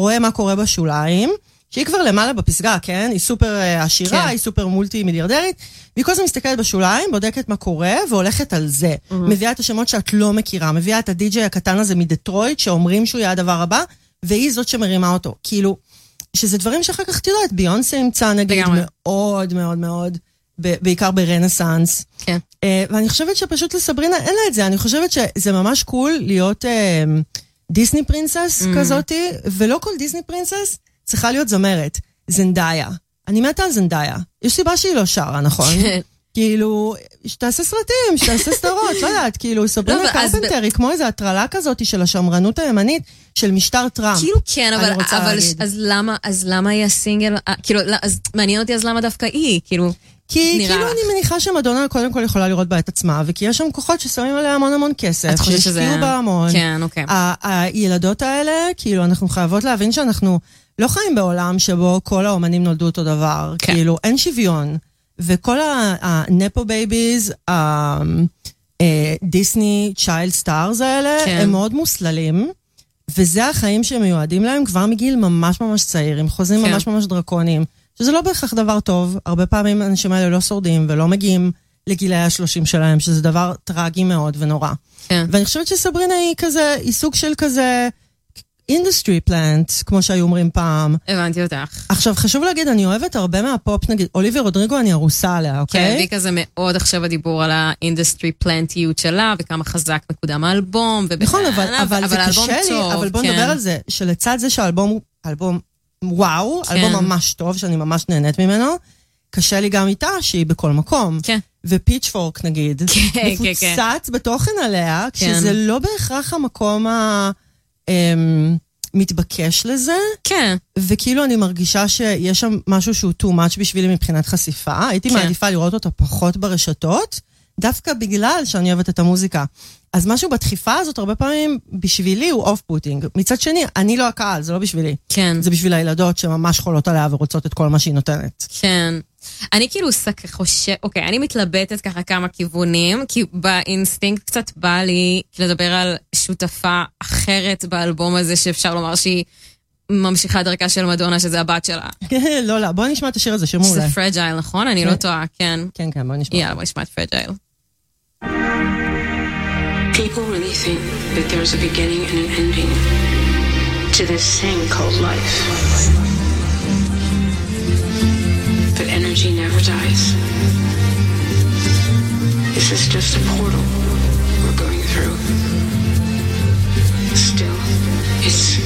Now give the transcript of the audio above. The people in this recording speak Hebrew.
רואה מה קורה בשוליים, שהיא כבר למעלה בפסגה, כן? היא סופר עשירה, היא סופר מולטי מיליארדרית, והיא כל זה מסתכלת בשוליים, בודקת מה קורה, והולכת על זה. מביאה את השמות שאת לא מכירה, מביאה את הדי-ג'יי הקטן הזה מדטרויט, שאומרים שהוא יהיה הדבר הבא, והיא זאת שמרימה אותו. כאילו, שזה דברים שאחר כך תדעת, ביונסה ימצא נגיד מאוד מאוד מאוד, בעיקר ברנסנס. כן. ואני חושבת שפשוט לסברינה אין לה את זה, אני חושבת שזה ממש קול להיות דיסני פרינסס כזאתי, ולא כל דיסני פרינסס צריכה להיות זמרת. זנדאיה. אני מתה על זנדאיה. יש סיבה שהיא לא שרה, נכון? כאילו, שתעשה סרטים, שתעשה סדרות, לא יודעת, כאילו, סברינה קרפנטר היא כמו איזו הטרלה כזאת של השמרנות הימנית, של משטר טראמפ. כאילו כן, אבל אז למה היא הסינגל? כאילו, מעניין אותי אז למה דווקא היא, כאילו... כי כאילו אני מניחה שמדונה קודם כל יכולה לראות בה את עצמה, וכי יש שם כוחות ששמים עליה המון המון כסף, שהשקיעו בה המון. כן, אוקיי. הילדות האלה, כאילו, אנחנו חייבות להבין שאנחנו לא חיים בעולם שבו כל האומנים נולדו אותו דבר. כאילו, אין שוויון. וכל הנפו בייביז, דיסני צ'יילד סטארס האלה, הם מאוד מוסללים, וזה החיים שהם מיועדים להם כבר מגיל ממש ממש צעיר, עם חוזים ממש ממש דרקוניים. שזה לא בהכרח דבר טוב, הרבה פעמים אנשים האלה לא שורדים ולא מגיעים לגילי ה-30 שלהם, שזה דבר טרגי מאוד ונורא. כן. ואני חושבת שסברינה היא כזה, היא סוג של כזה industry plant, כמו שהיו אומרים פעם. הבנתי אותך. עכשיו, חשוב להגיד, אני אוהבת הרבה מהפופ, נגיד, אוליביה רודריגו, אני ארוסה עליה, אוקיי? כן, והיא כזה מאוד עכשיו הדיבור על האינדסטרי פלנטיות שלה, וכמה חזק מקודם האלבום, נכון, אבל זה קשה לי, אבל בוא נדבר על זה, שלצד זה שהאלבום, וואו, אלבום ממש טוב, שאני ממש נהנית ממנו, קשה לי גם איתה שהיא בכל מקום. כן. ופיצ'פורק נגיד, מפוצץ בתוכן עליה, כשזה לא בהכרח המקום מתבקש לזה. כן. וכאילו אני מרגישה שיש שם משהו שהוא too much בשבילי מבחינת חשיפה. הייתי מעדיפה לראות אותה פחות ברשתות, דווקא בגלל שאני אוהבת את המוזיקה. אז משהו בדחיפה הזאת הרבה פעמים בשבילי הוא אוף-פוטינג. מצד שני, אני לא הקהל, זה לא בשבילי. כן. זה בשביל הילדות שממש חולות עליה ורוצות את כל מה שהיא נותנת. כן. אני כאילו חושב, אוקיי, אני מתלבטת ככה כמה כיוונים, כי באינסטינקט קצת בא לי לדבר על שותפה אחרת באלבום הזה, שאפשר לומר שהיא ממשיכה דרכה של מדונה, שזה הבת שלה. לא, בוא נשמע את השיר הזה, שיר מעולה. שזה פרג'ייל, נכון? אני לא טועה, כן. כן, בוא נשמע. יאללה, בוא נשמע את פרג'ייל. People really think that there's a beginning and an ending to this thing called life. But energy never dies. This is just a portal we're going through. Still, it's